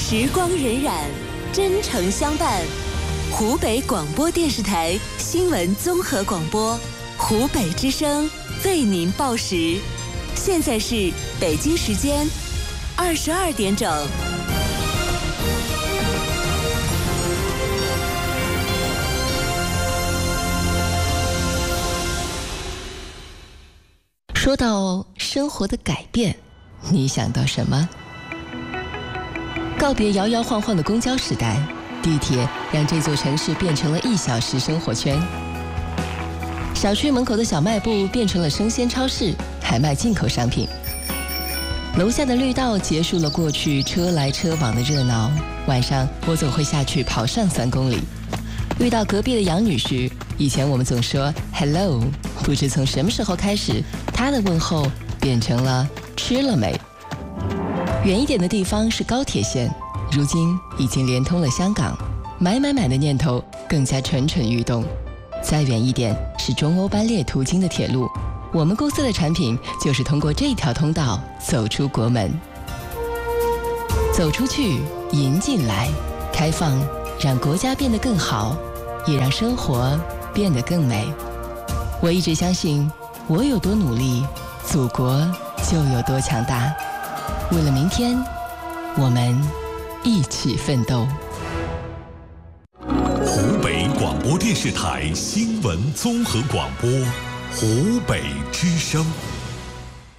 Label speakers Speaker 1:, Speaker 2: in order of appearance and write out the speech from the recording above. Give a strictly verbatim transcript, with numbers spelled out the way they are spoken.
Speaker 1: 时光荏苒，真诚相伴。湖北广播电视台新闻综合广播，湖北之声为您报时。现在是北京时间二十二点整。
Speaker 2: 说到生活的改变，你想到什么？告别摇摇晃晃的公交时代，地铁让这座城市变成了一小时生活圈。小区门口的小卖部变成了生鲜超市，还卖进口商品。楼下的绿道结束了过去车来车往的热闹，晚上我总会下去跑上三公里。遇到隔壁的杨女士，以前我们总说 hello， 不知从什么时候开始，她的问候变成了吃了没。远一点的地方是高铁线，如今已经连通了香港，买买买的念头更加蠢蠢欲动。再远一点是中欧班列途经的铁路，我们公司的产品就是通过这条通道走出国门。走出去，迎进来，开放让国家变得更好，也让生活变得更美。我一直相信，我有多努力，祖国就有多强大。为了明天，我们一起奋斗。
Speaker 3: 湖北广播电视台新闻综合广播，湖北之声。